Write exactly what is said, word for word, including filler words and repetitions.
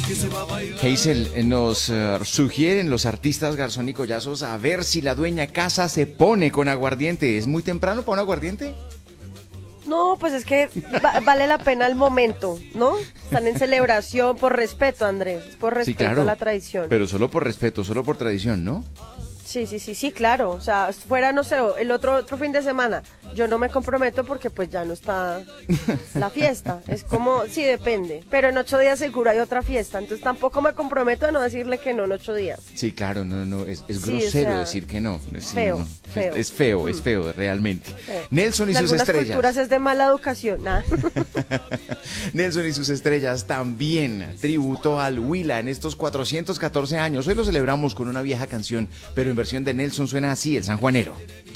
Hazel, eh, nos eh, sugieren los artistas Garzón y Collazos a ver si la dueña casa se pone con aguardiente. ¿Es muy temprano para un aguardiente? No, pues es que va- vale la pena el momento, ¿no? Están en celebración, por respeto, Andrés, por Sí, respeto claro. a la tradición. Pero solo por respeto, solo por tradición, ¿no? Sí, sí, sí, sí, claro. O sea, fuera, no sé, el otro, otro fin de semana, yo no me comprometo porque pues ya no está la fiesta. Es como, sí, depende. Pero en ocho días seguro hay otra fiesta. Entonces tampoco me comprometo a no decirle que no en ocho días. Sí, claro, no, no, es, es Sí, grosero o sea, decir que no. Sí, feo, no, feo. Es, es feo, es feo, realmente. Eh, Nelson y en sus algunas culturas estrellas. es de mala educación. Nada. Nelson y sus estrellas también tributo al Huila en estos cuatrocientos catorce años. Hoy lo celebramos con una vieja canción, pero en versión de Nelson suena así, el sanjuanero.